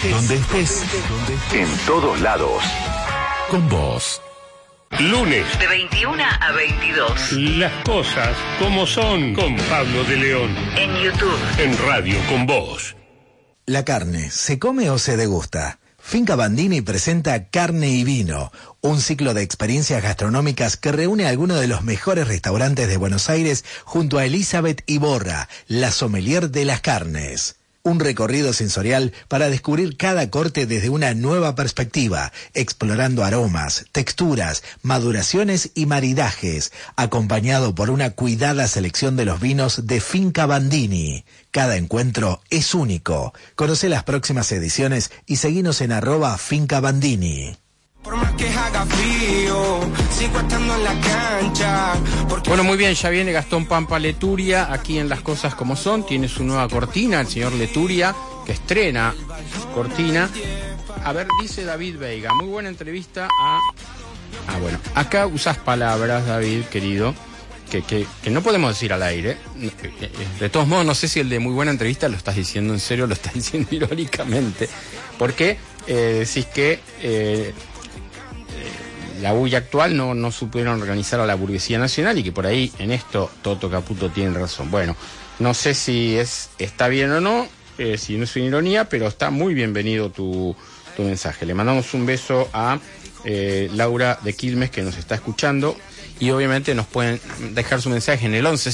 En todos lados. Con vos. Lunes. De 21 a 22. Las cosas como son con Pablo de León. En YouTube. En Radio Con Vos. La carne, ¿se come o se degusta? Finca Bandini presenta Carne y Vino, un ciclo de experiencias gastronómicas que reúne a algunos de los mejores restaurantes de Buenos Aires junto a Elizabeth Iborra, la sommelier de las carnes. Un recorrido sensorial para descubrir cada corte desde una nueva perspectiva, explorando aromas, texturas, maduraciones y maridajes, acompañado por una cuidada selección de los vinos de Finca Bandini. Cada encuentro es único. Conoce las próximas ediciones y seguinos en @fincabandini. Por más que haga frío, sigo estando en la cancha. Bueno, muy bien, ya viene Gastón Pampa Leturia aquí en Las Cosas Como Son. Tiene su nueva cortina, el señor Leturia, que estrena cortina. A ver, dice David Veiga, muy buena entrevista a... bueno, acá usas palabras, David, querido, que no podemos decir al aire. De todos modos, no sé si el de muy buena entrevista lo estás diciendo en serio o lo estás diciendo irónicamente. Porque decís que... la bulla actual no supieron organizar a la burguesía nacional y que por ahí en esto Toto Caputo tiene razón. Bueno, no sé si está bien o no, si no es una ironía, pero está muy bienvenido tu mensaje. Le mandamos un beso a Laura de Quilmes, que nos está escuchando, y obviamente nos pueden dejar su mensaje en el 11